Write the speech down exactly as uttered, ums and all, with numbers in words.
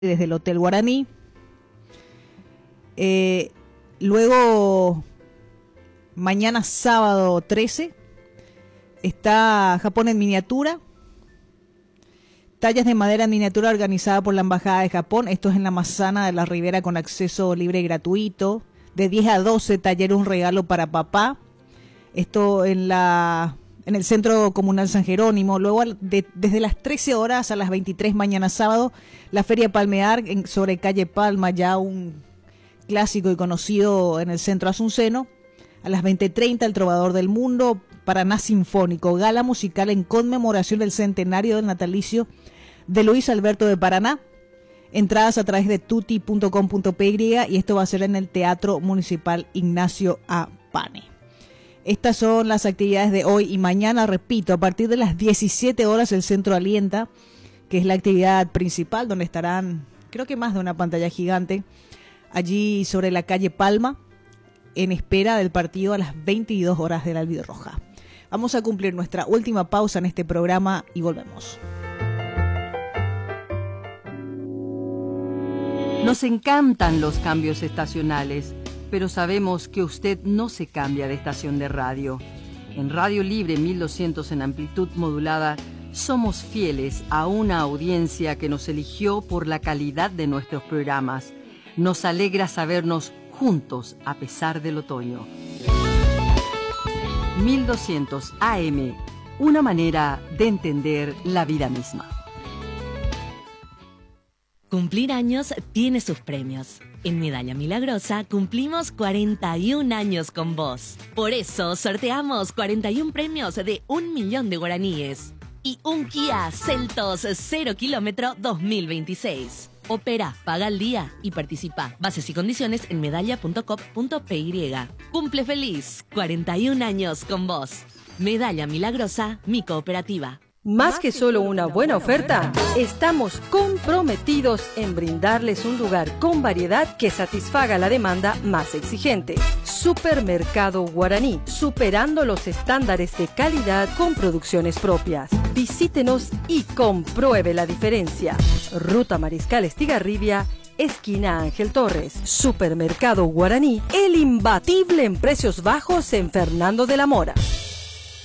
desde el Hotel Guaraní. Eh, luego, mañana sábado trece, está Japón en miniatura. Tallas de madera en miniatura organizada por la Embajada de Japón. Esto es en la Manzana de la Ribera con acceso libre y gratuito. De diez a doce, taller Un Regalo para Papá. Esto en la en el Centro Comunal San Jerónimo. Luego, de, desde las trece horas a las veintitrés mañana sábado, la Feria Palmear en, sobre calle Palma, ya un clásico y conocido en el Centro Asunceno. A las veinte treinta, El Trovador del Mundo, Paraná Sinfónico, gala musical en conmemoración del centenario del natalicio de Luis Alberto de Paraná. Entradas a través de tuti punto com punto pe y esto va a ser en el Teatro Municipal Ignacio A. Pane. Estas son las actividades de hoy y mañana. Repito, a partir de las diecisiete horas el Centro Alienta, que es la actividad principal, donde estarán, creo que más de una pantalla gigante, allí sobre la calle Palma, en espera del partido a las veintidós horas de la Albirroja. Vamos a cumplir nuestra última pausa en este programa y volvemos. Nos encantan los cambios estacionales, pero sabemos que usted no se cambia de estación de radio. En Radio Libre mil doscientos en amplitud modulada, somos fieles a una audiencia que nos eligió por la calidad de nuestros programas. Nos alegra sabernos juntos a pesar del otoño. mil doscientos A M, una manera de entender la vida misma. Cumplir años tiene sus premios. En Medalla Milagrosa cumplimos cuarenta y un años con vos. Por eso sorteamos cuarenta y un premios de un millón de guaraníes y un Kia Seltos cero kilómetro dos mil veintiséis. Opera, paga al día y participa. Bases y condiciones en medalla punto com punto pe. Cumple feliz, cuarenta y un años con vos. Medalla Milagrosa, mi cooperativa. Más que solo una buena oferta, estamos comprometidos en brindarles un lugar con variedad que satisfaga la demanda más exigente. Supermercado Guaraní, superando los estándares de calidad con producciones propias. Visítenos y compruebe la diferencia. Ruta Mariscal Estigarribia, esquina Ángel Torres. Supermercado Guaraní, el imbatible en precios bajos en Fernando de la Mora.